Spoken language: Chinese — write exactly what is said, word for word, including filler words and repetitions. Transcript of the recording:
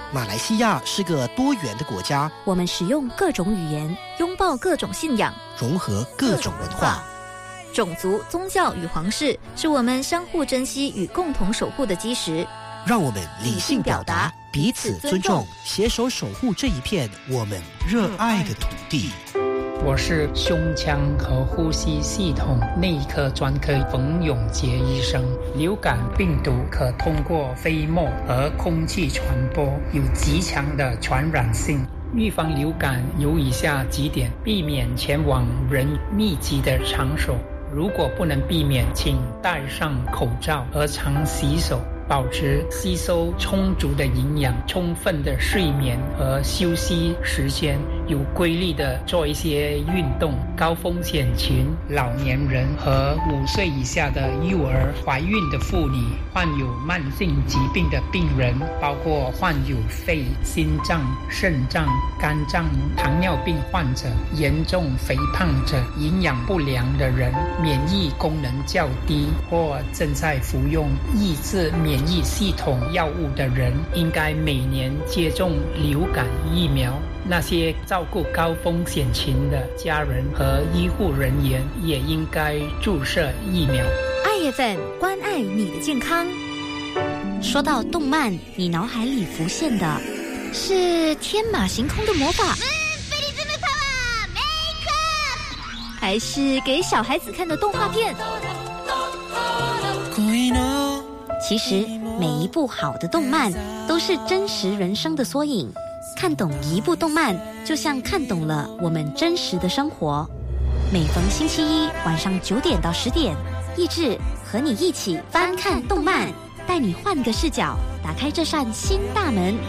马来西亚是个多元的国家， 我们使用各种语言，拥抱各种信仰， 融合各种文化。 种族、宗教与皇室是我们相互珍惜与共同守护的基石。 让我们理性表达，彼此尊重，携手守护这一片我们热爱的土地。 我是胸腔和呼吸系统内科专科冯永杰医生。流感病毒可通过飞沫和空气传播，有极强的传染性。预防流感有以下几点：避免前往人密集的场所，如果不能避免，请戴上口罩和常洗手。保持吸收充足的营养，充分的睡眠和休息时间，有规律的做一些运动。高风险群、老年人和五岁以下的幼儿、怀孕的妇女、患有慢性疾病的病人，包括患有肺、心脏、肾脏、肝脏、糖尿病患者、严重肥胖者、营养不良的人、免疫功能较低或正在服用抑制免免疫系统药物的人，应该每年接种流感疫苗。那些照顾高风险群的家人和医护人员也应该注射疫苗。 爱 F M 关爱你的健康。说到动漫，你脑海里浮现的是天马行空的魔法，还是给小孩子看的动画片？其实每一部好的动漫都是真实人生的缩影，看懂一部动漫就像看懂了我们真实的生活。每逢星期一晚上九点到十点，益智和你一起翻看动漫，带你换个视角，打开这扇新大门。